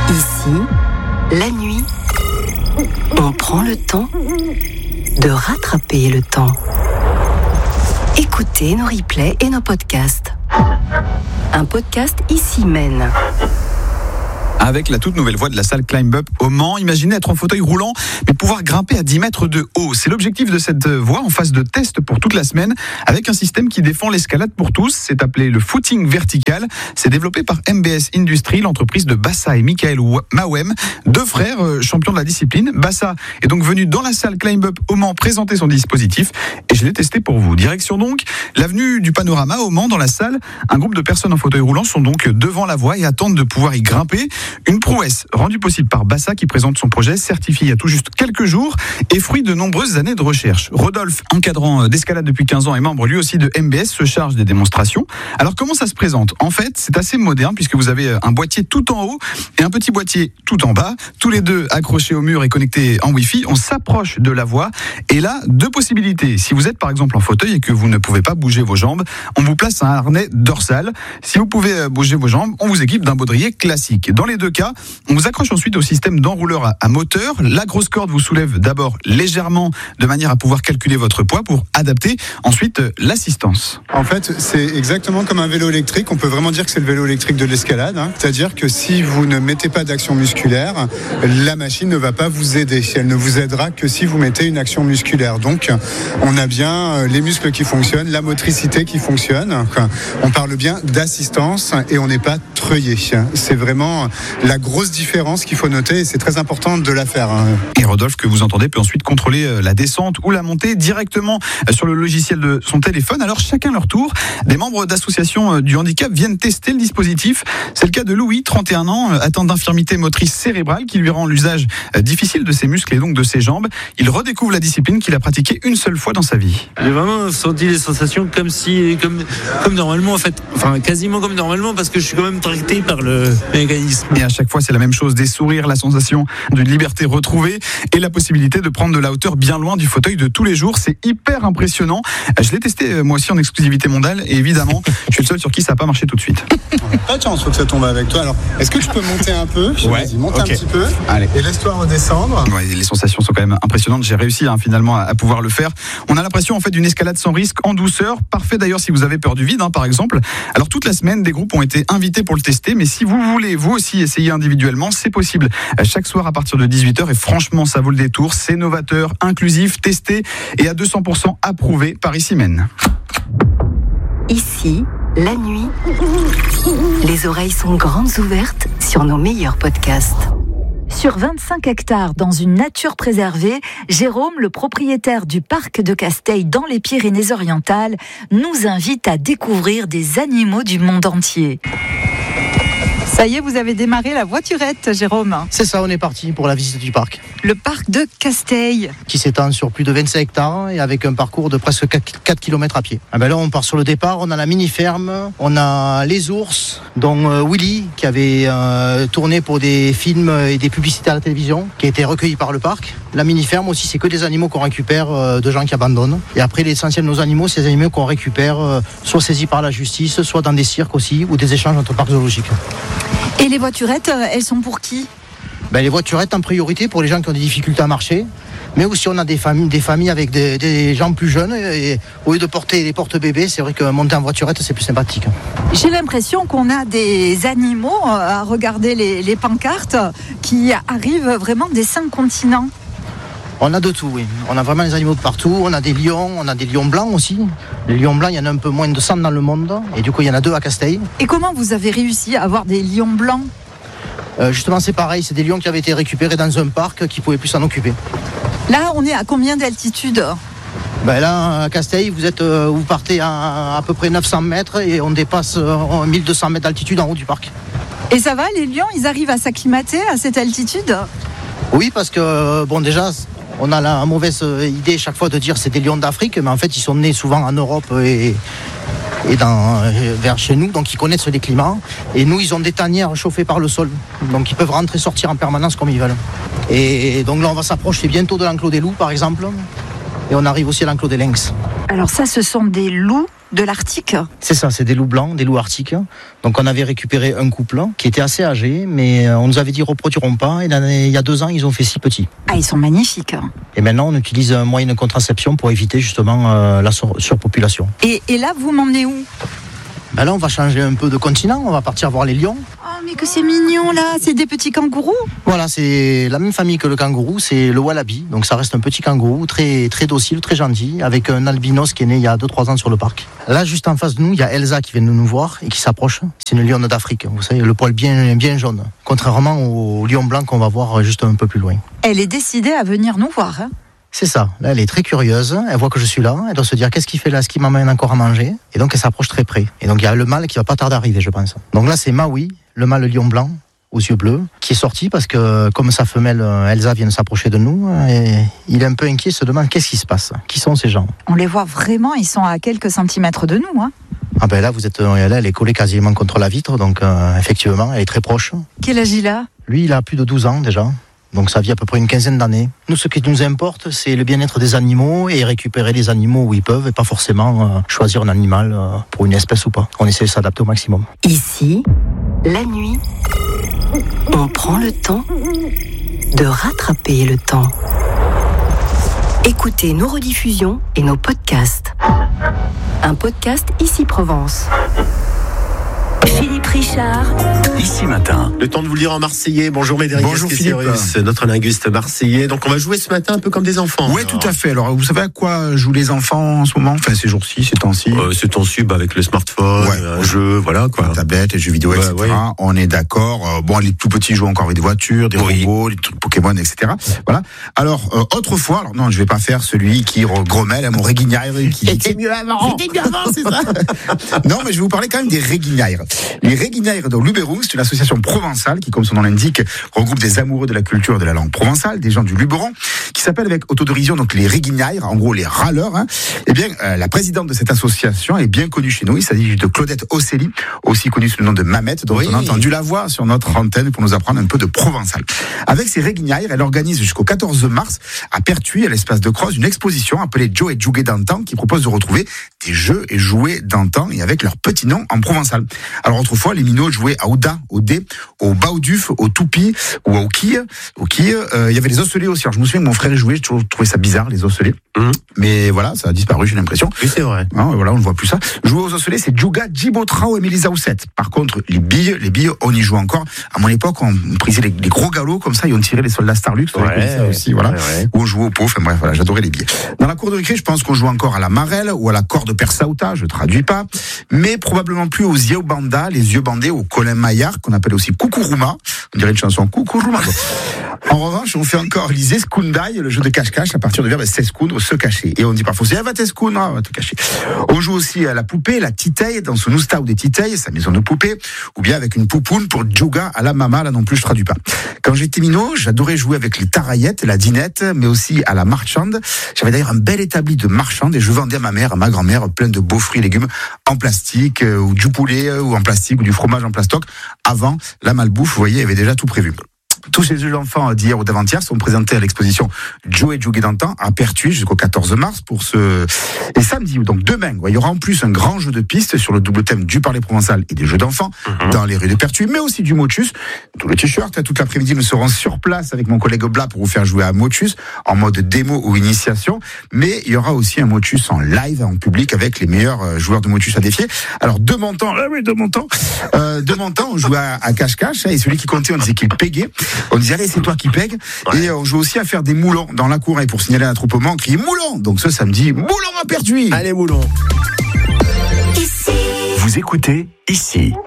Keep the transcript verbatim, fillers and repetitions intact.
Ici, la nuit, on prend le temps de rattraper le temps. Écoutez nos replays et nos podcasts. Un podcast Ici mène. Avec la toute nouvelle voie de la salle Climb Up au Mans, imaginez être en fauteuil roulant, mais pouvoir grimper à dix mètres de haut. C'est l'objectif de cette voie en phase de test pour toute la semaine, avec un système qui défend l'escalade pour tous. C'est appelé le footing vertical. C'est développé par M B S Industries, l'entreprise de Bassa et Michael Mawem, deux frères champions de la discipline. Bassa est donc venu dans la salle Climb Up au Mans présenter son dispositif, et je l'ai testé pour vous. Direction donc l'avenue du Panorama au Mans. Dans la salle, un groupe de personnes en fauteuil roulant sont donc devant la voie et attendent de pouvoir y grimper. Une prouesse rendue possible par Bassa qui présente son projet certifié il y a tout juste quelques jours et fruit de nombreuses années de recherche. Rodolphe, encadrant d'escalade depuis quinze ans et membre lui aussi de M B S, se charge des démonstrations. Alors comment ça se présente ? En fait, c'est assez moderne puisque vous avez un boîtier tout en haut et un petit boîtier tout en bas, tous les deux accrochés au mur et connectés en Wi-Fi. On s'approche de la voie et là, deux possibilités. Si vous êtes par exemple en fauteuil et que vous ne pouvez pas bouger vos jambes, on vous place un harnais dorsal. Si vous pouvez bouger vos jambes, on vous équipe d'un baudrier classique. Dans les deux cas, on vous accroche ensuite au système d'enrouleur à, à moteur. La grosse corde vous soulève d'abord légèrement de manière à pouvoir calculer votre poids pour adapter ensuite euh, l'assistance. En fait, c'est exactement comme un vélo électrique. On peut vraiment dire que c'est le vélo électrique de l'escalade. Hein. C'est-à-dire que si vous ne mettez pas d'action musculaire, la machine ne va pas vous aider. Elle ne vous aidera que si vous mettez une action musculaire. Donc, on a bien les muscles qui fonctionnent, la motricité qui fonctionne. On parle bien d'assistance et on n'est pas treuillé. C'est vraiment la grosse différence qu'il faut noter et c'est très important de la faire. Et Rodolphe, que vous entendez, peut ensuite contrôler la descente ou la montée directement sur le logiciel de son téléphone. Alors chacun leur tour, des membres d'associations du handicap viennent tester le dispositif. C'est le cas de Louis, trente et un ans, atteint d'infirmité motrice cérébrale qui lui rend l'usage difficile de ses muscles et donc de ses jambes. Il redécouvre la discipline qu'il a pratiquée une seule fois dans sa vie. J'ai vraiment senti les sensations comme si, comme, comme normalement en fait, enfin quasiment comme normalement parce que je suis quand même tracté par le mécanisme. Et à chaque fois, c'est la même chose, des sourires, la sensation d'une liberté retrouvée et la possibilité de prendre de la hauteur bien loin du fauteuil de tous les jours. C'est hyper impressionnant. Je l'ai testé moi aussi en exclusivité mondiale et évidemment, je suis le seul sur qui ça n'a pas marché tout de suite. Pas de chance, faut que ça tombe avec toi. Alors, est-ce que je peux monter un peu ? Ouais. Vas-y, monte okay. un petit peu. Allez. Et laisse-toi redescendre. Ouais, les sensations sont quand même impressionnantes. J'ai réussi hein, finalement à, à pouvoir le faire. On a l'impression en fait d'une escalade sans risque, en douceur. Parfait d'ailleurs si vous avez peur du vide, hein, par exemple. Alors toute la semaine, des groupes ont été invités pour le tester. Mais si vous voulez vous aussi essayer individuellement, c'est possible chaque soir à partir de dix-huit heures et franchement ça vaut le détour, c'est novateur, inclusif, testé et à deux cents pour cent approuvé par Ici mène. Ici, la nuit, les oreilles sont grandes ouvertes sur nos meilleurs podcasts. Sur vingt-cinq hectares dans une nature préservée, Jérôme, le propriétaire du parc de Casteil dans les Pyrénées-Orientales, nous invite à découvrir des animaux du monde entier. Ça y est, vous avez démarré la voiturette, Jérôme. C'est ça, on est parti pour la visite du parc. Le parc de Casteil. Qui s'étend sur plus de vingt-cinq hectares et avec un parcours de presque quatre kilomètres à pied. Ah ben là, on part sur le départ, on a la mini-ferme, on a les ours, dont euh, Willy, qui avait euh, tourné pour des films et des publicités à la télévision, qui a été recueilli par le parc. La mini-ferme aussi, c'est que des animaux qu'on récupère euh, de gens qui abandonnent. Et après, l'essentiel de nos animaux, c'est des animaux qu'on récupère, euh, soit saisis par la justice, soit dans des cirques aussi, ou des échanges entre parcs zoologiques. Et les voiturettes, elles sont pour qui ? Ben, les voiturettes en priorité pour les gens qui ont des difficultés à marcher, mais aussi on a des familles, des familles avec des, des gens plus jeunes et au lieu de porter les porte-bébés, c'est vrai que monter en voiturette c'est plus sympathique. J'ai l'impression qu'on a des animaux à regarder les, les pancartes qui arrivent vraiment des cinq continents. On a de tout, oui. On a vraiment des animaux de partout. On a des lions, on a des lions blancs aussi. Les lions blancs, il y en a un peu moins de cent dans le monde. Et du coup, il y en a deux à Casteil. Et comment vous avez réussi à avoir des lions blancs ? euh, Justement, c'est pareil. C'est des lions qui avaient été récupérés dans un parc qui ne pouvaient plus s'en occuper. Là, on est à combien d'altitude ? Ben là, à Casteil, vous, êtes, euh, vous partez à à peu près neuf cents mètres et on dépasse euh, mille deux cents mètres d'altitude en haut du parc. Et ça va, les lions, ils arrivent à s'acclimater à cette altitude ? Oui, parce que, bon, déjà... On a la mauvaise idée chaque fois de dire c'est des lions d'Afrique, mais en fait ils sont nés souvent en Europe et, et dans, vers chez nous, donc ils connaissent les climats. Et nous, ils ont des tanières chauffées par le sol, donc ils peuvent rentrer et sortir en permanence comme ils veulent. Et donc là, on va s'approcher bientôt de l'enclos des loups, par exemple, et on arrive aussi à l'enclos des lynx. Alors ça, ce sont des loups de l'Arctique. C'est ça, c'est des loups blancs, des loups arctiques. Donc on avait récupéré un couple qui était assez âgé, mais on nous avait dit reproduiront pas. Et il y a deux ans, ils ont fait six petits. Ah, ils sont magnifiques. Et maintenant, on utilise un moyen de contraception pour éviter justement euh, la sur- surpopulation. Et, et là, vous m'emmenez où? Ben là, on va changer un peu de continent, on va partir voir les lions. Oh, mais que c'est mignon là, c'est des petits kangourous. Voilà, c'est la même famille que le kangourou, c'est le wallaby. Donc ça reste un petit kangourou, très, très docile, très gentil, avec un albinos qui est né il y a deux trois ans sur le parc. Là, juste en face de nous, il y a Elsa qui vient de nous voir et qui s'approche. C'est une lionne d'Afrique, vous savez, le poil bien, bien jaune. Contrairement au lion blanc qu'on va voir juste un peu plus loin. Elle est décidée à venir nous voir. Hein. C'est ça, là elle est très curieuse, elle voit que je suis là, elle doit se dire qu'est-ce qu'il fait là, est-ce qu'il m'amène encore à manger? Et donc elle s'approche très près. Et donc il y a le mâle qui va pas tarder à arriver, je pense. Donc là c'est Maui, le mâle lion blanc, aux yeux bleus, qui est sorti parce que comme sa femelle Elsa vient de s'approcher de nous, et il est un peu inquiet, il se demande qu'est-ce qui se passe, qui sont ces gens? On les voit vraiment, ils sont à quelques centimètres de nous. Hein. Ah ben là vous êtes, là elle est collée quasiment contre la vitre, donc euh, effectivement elle est très proche. Quel âge il a? Lui il a plus de douze ans déjà. Donc ça vit à peu près une quinzaine d'années. Nous, ce qui nous importe, c'est le bien-être des animaux et récupérer les animaux où ils peuvent et pas forcément euh, choisir un animal euh, pour une espèce ou pas. On essaie de s'adapter au maximum. Ici, la nuit, on prend le temps de rattraper le temps. Écoutez nos rediffusions et nos podcasts. Un podcast Ici Provence. Philippe Richard. Ici matin. Le temps de vous le dire en marseillais. Bonjour Médéric. Bonjour Philippe. Notre linguiste marseillais. Donc on va jouer ce matin un peu comme des enfants. Oui, tout à fait. Alors vous savez à quoi jouent les enfants en ce moment? Enfin ces jours-ci, ces temps-ci. Euh, ces temps-ci, bah, avec le smartphone, ouais, un ouais. jeu, voilà quoi. Les tablettes, les jeux vidéo, ouais, et cetera. Ouais. On est d'accord. Euh, bon, les tout petits jouent encore avec des voitures, des oui. robots, des trucs Pokémon, et cetera. Voilà. Alors euh, autrefois, alors non, je vais pas faire celui qui grommelle à mon réguignaire qui. C'était mieux avant. C'était mieux avant, c'est ça. Non, mais je vais vous parler quand même des réguignaires. Les réguignaires de Luberon, c'est une association provençale qui, comme son nom l'indique, regroupe des amoureux de la culture et de la langue provençale, des gens du Luberon, qui s'appelle avec autodérision donc les réguignaires, en gros les râleurs. Hein. Eh bien, euh, la présidente de cette association est bien connue chez nous. Il s'agit de Claudette Osselli, aussi connue sous le nom de Mamette, dont oui. on a entendu la voix sur notre antenne pour nous apprendre un peu de provençal. Avec ces réguignaires, elle organise jusqu'au quatorze mars à Pertuis, à l'espace de Croze, une exposition appelée Joe et Jouet d'antan, qui propose de retrouver des jeux et jouets d'antan et avec leur petit nom en provençal. Alors autrefois, les minots jouaient à Ouda, au dé, au bauduf, au toupi ou au quille. Au quille, euh, il y avait les osselets aussi. Alors je me souviens que mon frère y jouait, j'ai toujours trouvé ça bizarre, les osselets. Mmh. Mais voilà, ça a disparu, j'ai l'impression. Oui, c'est vrai. Non, voilà, on ne voit plus ça. Jouer aux osselets, c'est Djouga, Djibotrao et Mélisa Ousset. Par contre, les billes, les billes, on y joue encore. À mon époque, on prisait les, les gros galops comme ça et on tirait les soldats Starlux. Ouais, ça aussi, voilà. Ouais, ouais. Ou on jouait au pot. Enfin bref, voilà, j'adorais les billes. Dans la cour de récré, je pense qu'on joue encore à la marelle ou à la corde persauta, je traduis pas. Mais probablement plus aux yeux banda, les yeux bandés, au Colin Maillard, qu'on appelle aussi Kukuruma. On dirait une chanson Kukuruma. En revanche, on fait encore les eskundaï, le jeu de cache-cache, à partir du verbe seskund, se cacher. Et on dit parfois, c'est va t'eskund, va te cacher. On joue aussi à la poupée, la titeille, dans son ousta ou des titeilles, sa maison de poupée, ou bien avec une poupoune pour djouga à la mama, là non plus, je traduis pas. Quand j'étais minot, j'adorais jouer avec les taraillettes, la dinette, mais aussi à la marchande. J'avais d'ailleurs un bel établi de marchande et je vendais à ma mère, à ma grand-mère, plein de beaux fruits et légumes en plastique, euh, ou du poulet, euh, ou en plastique, ou du fromage en plastoc. Avant la malbouffe, vous voyez, il y avait déjà tout prévu. Tous ces jeux d'enfants d'hier ou d'avant-hier sont présentés à l'exposition Joe et Jouet d'antan à Pertuis jusqu'au quatorze mars pour ce... Et samedi, donc demain, il y aura en plus un grand jeu de piste sur le double thème du parler provençal et des jeux d'enfants mm-hmm. dans les rues de Pertuis, mais aussi du motus. Tout le t-shirt, toute l'après-midi, nous serons sur place avec mon collègue Blas pour vous faire jouer à motus en mode démo ou initiation. Mais il y aura aussi un motus en live, en public, avec les meilleurs joueurs de motus à défier. Alors, de mon temps, ah oui, de mon temps, euh, de mon temps, on jouait à, à cache-cache, et celui qui comptait, on disait qu'il pégait. On disait, allez, c'est toi qui pègue. Ouais. Et on joue aussi à faire des moulons dans la cour. Et pour signaler un attroupement, on crie moulons. Donc ce samedi, moulons à Pertuis. Allez, moulons. Ici. Vous écoutez Ici.